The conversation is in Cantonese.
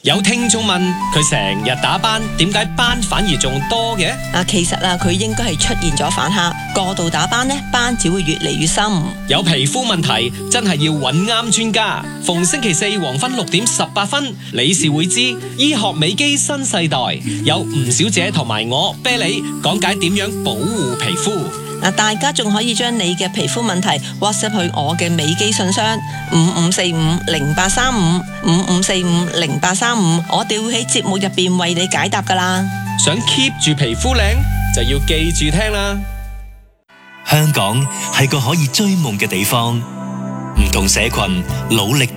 有聽眾問佢成日打斑，點解斑反而仲多嘅？ 其實佢應該係出現咗反黑，過度打斑呢，斑只會越嚟越深。 有皮膚問題真係要揾啱專家。逢星期四黃昏6:18，李氏會知醫學美肌新世代，有吳小姐同埋我啤梨講解點樣保護皮膚。 大家仲可以將你嘅皮膚問題 WhatsApp 去我嘅美肌信箱5545083555450835，我哋會喺節目入邊為你解答噶啦。 想 keep 住皮膚靚，就要記住聽啦。 香港係個可以追夢嘅地方，唔同社群努力